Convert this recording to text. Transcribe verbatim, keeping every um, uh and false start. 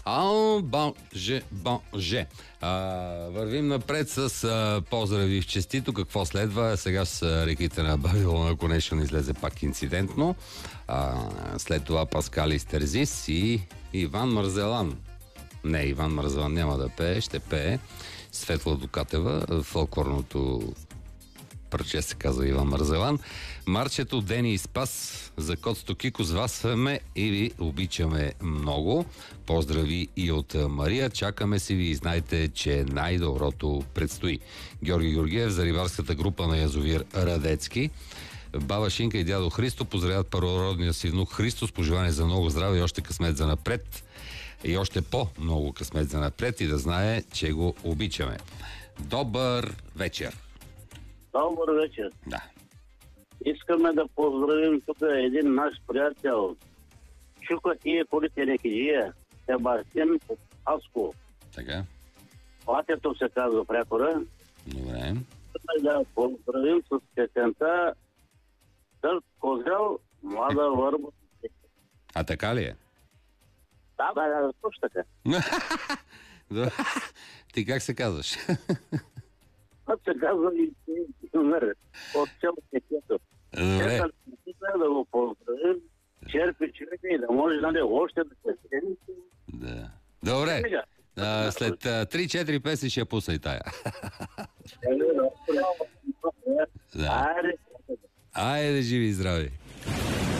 Ау, бонже, бонже. А, вървим напред с а, поздрави в честито. Какво следва? Сега с реките на Бавилон, ако нещо не излезе пак инцидентно. А, след това Паскали Стерзис и Иван Марзелан. Не, Иван Марзелан няма да пее, ще пее Светла Дукатева, фолклорното парче се казва Иван Марзелан. Марчето Дени и Спас за Коцто Кико с вас сме и ви обичаме много. Поздрави и от Мария. Чакаме си ви и знайте, че най-доброто предстои. Георги Георгиев за рибарската група на язовир Радецки. Баба Шинка и дядо Христо поздравят първородния си внук Христо с пожелание за много здраве и още късмет за напред. И още по-много късмет за напред и да знае, че го обичаме. Добър вечер! Добър вечер. Да. Искаме да поздравим тук един наш приятел. Чука тие колите некиджия. Себастиан Аско. Така. Платето се казва прякора. Добре. Да поздравим с песента Дърт козел, млада върба. А така ли е? Да, да, да, точно така. Ти как се казваш? Това се казва и номер от цялото кетето. Добре. Да го поздравим, черпи човека и да може нали, още да се седи. Да. Добре. А, след три-четири песни ще я пусна и тая. Да. Айде, живи и здрави.